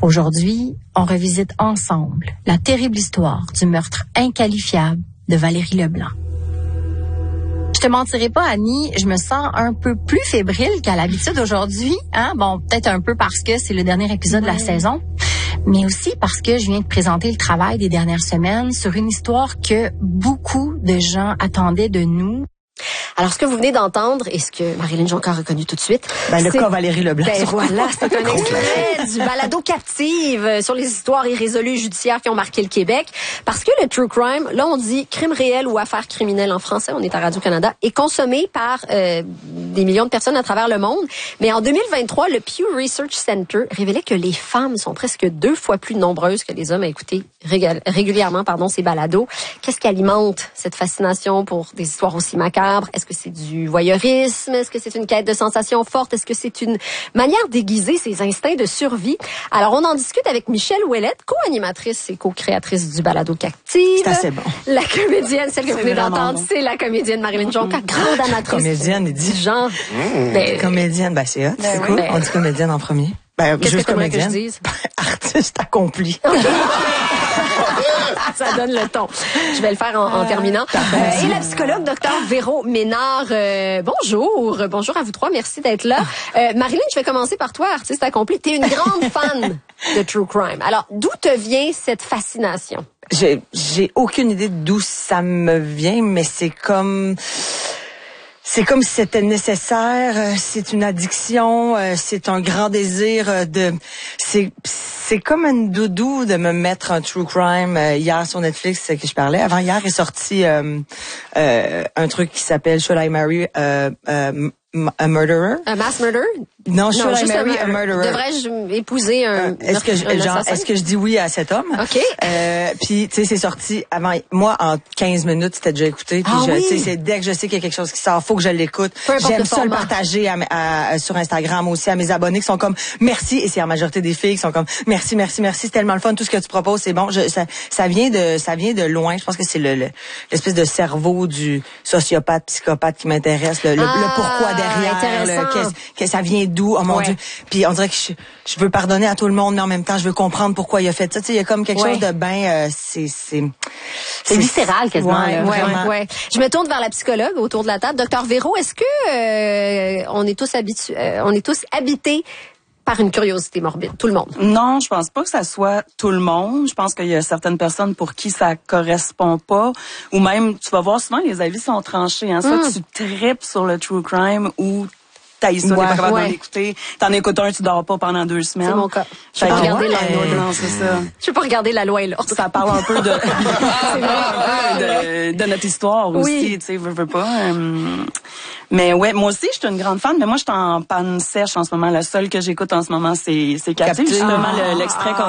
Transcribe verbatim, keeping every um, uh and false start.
Aujourd'hui, on revisite ensemble la terrible histoire du meurtre inqualifiable de Valérie Leblanc. Je te mentirai pas, Annie, je me sens un peu plus fébrile qu'à l'habitude aujourd'hui. Hein? Bon, peut-être un peu parce que c'est le dernier épisode ouais. de la saison, mais aussi parce que je viens de présenter le travail des dernières semaines sur une histoire que beaucoup de gens attendaient de nous. Alors, ce que vous venez d'entendre et ce que Marilyn Jonca a reconnu tout de suite... Ben, le cas Valérie Leblanc. Ben, voilà, c'est un extrait du balado Captive sur les histoires irrésolues judiciaires qui ont marqué le Québec. Parce que le true crime, là, on dit crime réel ou affaire criminelle en français, on est à Radio-Canada, est consommé par euh, des millions de personnes à travers le monde. Mais en deux mille vingt-trois, le Pew Research Center révélait que les femmes sont presque deux fois plus nombreuses que les hommes à écouter rég- régulièrement pardon, ces balados. Qu'est-ce qui alimente cette fascination pour des histoires aussi macabres? Est-ce que c'est du voyeurisme? Est-ce que c'est une quête de sensations fortes? Est-ce que c'est une manière d'aiguiser ses instincts de survie? Alors, on en discute avec Michèle Ouellette, co-animatrice et co-créatrice du balado Captive. C'est assez bon. La comédienne, celle que vous venez d'entendre, bon. c'est la comédienne Marilyn Jonca, mmh. grande amatrice. Comédienne, il dit. Genre. Mmh. Ben, comédienne, ben c'est hot. Ben c'est oui. cool. Ben, on dit comédienne en premier. Ben, Qu'est-ce juste que comédienne. Que je dise? Artiste accompli. Ça donne le ton. Je vais le faire en, en terminant. Euh, et la psychologue, docteur Véro Ménard. Euh, bonjour. Bonjour à vous trois. Merci d'être là. Euh, Marilyn, je vais commencer par toi, artiste accompli. Tu es une grande fan de true crime. Alors, d'où te vient cette fascination? J'ai, j'ai aucune idée d'où ça me vient, mais c'est comme... C'est comme si c'était nécessaire, c'est une addiction, c'est un grand désir de... C'est c'est comme une doudou de me mettre un true crime. Hier sur Netflix que je parlais, avant hier est sorti euh, euh, un truc qui s'appelle Should I Marry euh, euh, a Murderer? Un mass murder? Non, Should non, I Marry a Murderer? Devrais-je épouser un euh, Est-ce que je, un genre, est-ce que je dis oui à cet homme? OK. Euh, puis tu sais, c'est sorti avant moi en quinze minutes, c'était déjà écouté. Puis ah, je, oui? tu sais, c'est dès que je sais qu'il y a quelque chose qui sort, faut que je l'écoute. J'aime ça le partager à, à, à, sur Instagram aussi à mes abonnés qui sont comme merci, et c'est la majorité des filles qui sont comme merci, merci, merci, c'est tellement le fun, tout ce que tu proposes, c'est bon. Je, ça, ça vient de, ça vient de loin. Je pense que c'est le, le l'espèce de cerveau du sociopathe, psychopathe qui m'intéresse, le, le, ah, le pourquoi derrière, le, que, que ça vient d'où. Oh mon ouais. Dieu. Puis on dirait que je, je veux pardonner à tout le monde, mais en même temps, je veux comprendre pourquoi il a fait ça. Tu sais, il y a comme quelque ouais. chose de ben, euh, c'est, c'est, c'est viscéral quasiment. Ouais, là, vraiment. Ouais. Je me tourne vers la psychologue autour de la table, docteur Véro. Est-ce que euh, on est tous habitués, euh, on est tous habités par une curiosité morbide, tout le monde? Non, je pense pas que ça soit tout le monde. Je pense qu'il y a certaines personnes pour qui ça correspond pas. Ou même, tu vas voir souvent, les avis sont tranchés. Hein. Soit mm. tu tripes sur le true crime ou t'as ça, ouais, t'es pas capable ouais. de l'écouter. T'en écoutes un, tu dors pas pendant deux semaines. C'est mon cas. Je peux pas regarder la loi. Non, c'est ça. Je peux pas regarder la loi et l'ordre. Ça parle un peu de, de, de notre histoire aussi, oui. tu sais, veux, veux pas. Euh, mais ouais, moi aussi, je suis une grande fan, mais moi, je suis en panne sèche en ce moment. La seule que j'écoute en ce moment, c'est, c'est Captive. Justement, ah. le, l'extrait qu'on